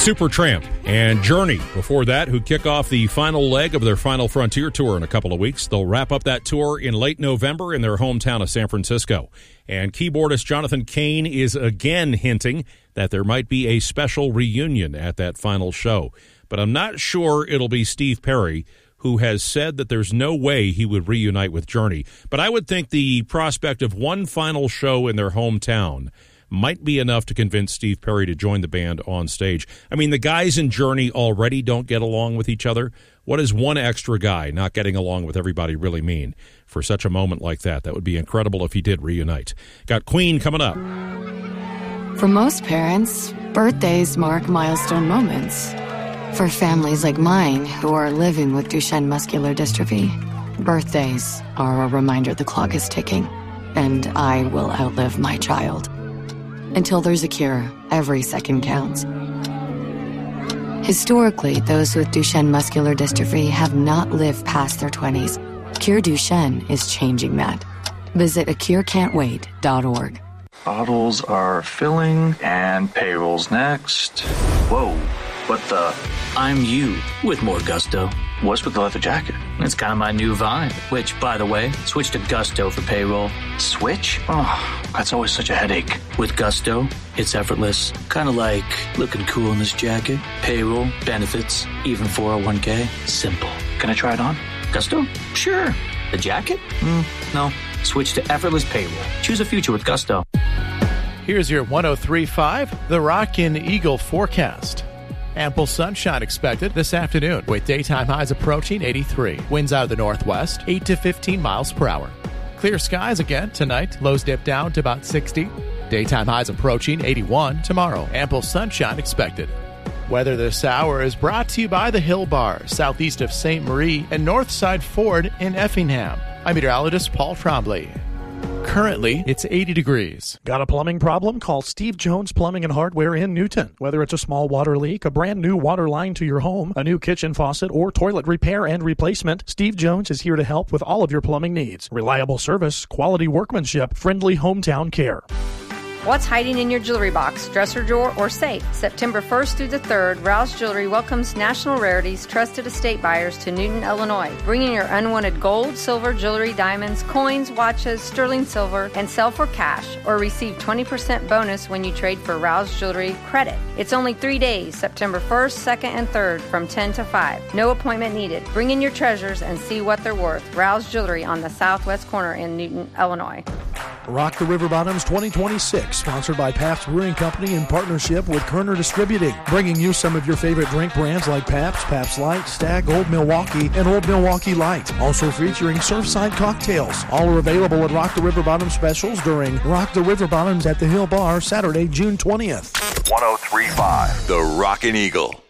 Supertramp and Journey before that, who kick off the final leg of their Final Frontier tour in a couple of weeks. They'll wrap up that tour in late November in their hometown of San Francisco. And keyboardist Jonathan Cain is again hinting that there might be a special reunion at that final show. But I'm not sure it'll be Steve Perry, who has said that there's no way he would reunite with Journey. But I would think the prospect of one final show in their hometown might be enough to convince Steve Perry to join the band on stage. I mean, the guys in Journey already don't get along with each other. What does one extra guy not getting along with everybody really mean for such a moment like that? That would be incredible if he did reunite. Got Queen coming up. For most parents, birthdays mark milestone moments. For families like mine who are living with Duchenne muscular dystrophy, birthdays are a reminder the clock is ticking, and I will outlive my child. Until there's a cure, every second counts. Historically, those with Duchenne muscular dystrophy have not lived past their 20s. Cure Duchenne is changing that. Visit acurecan'twait.org. Bottles are filling and payroll's next. Whoa, what the? I'm you with more gusto. What's with the leather jacket? It's kind of my new vibe, which, by the way, switch to Gusto for payroll. Switch? Oh, that's always such a headache. With Gusto, it's effortless. Kind of like looking cool in this jacket. Payroll, benefits, even 401k. Simple. Can I try it on? Gusto? Sure. The jacket? No. Switch to effortless payroll. Choose a future with Gusto. Here's your 103.5, the Rockin' Eagle forecast. Ample sunshine expected this afternoon with daytime highs approaching 83. Winds out of the northwest, 8 to 15 miles per hour. Clear skies again tonight. Lows dip down to about 60. Daytime highs approaching 81 tomorrow. Ample sunshine expected. Weather this hour is brought to you by the Hill Bar, southeast of St. Marie and Northside Ford in Effingham. I'm meteorologist Paul Trombley. Currently, it's 80 degrees. Got a plumbing problem? Call Steve Jones Plumbing and Hardware in Newton. Whether it's a small water leak, a brand new water line to your home, a new kitchen faucet, or toilet repair and replacement, Steve Jones is here to help with all of your plumbing needs. Reliable service, quality workmanship, friendly hometown care. What's hiding in your jewelry box, dresser drawer, or safe? September 1st through the 3rd, Rouse Jewelry welcomes National Rarities trusted estate buyers to Newton, Illinois. Bring in your unwanted gold, silver, jewelry, diamonds, coins, watches, sterling silver, and sell for cash, or receive 20% bonus when you trade for Rouse Jewelry credit. It's only 3 days, September 1st, 2nd, and 3rd from 10 to 5. No appointment needed. Bring in your treasures and see what they're worth. Rouse Jewelry on the southwest corner in Newton, Illinois. Rock the River Bottoms 2026, sponsored by Pabst Brewing Company in partnership with Kerner Distributing, bringing you some of your favorite drink brands like Pabst, Pabst Light, Stag, Old Milwaukee, and Old Milwaukee Light. Also featuring Surfside cocktails. All are available at Rock the River Bottoms specials during Rock the River Bottoms at the Hill Bar, Saturday, June 20th. 103.5, the Rockin' Eagle.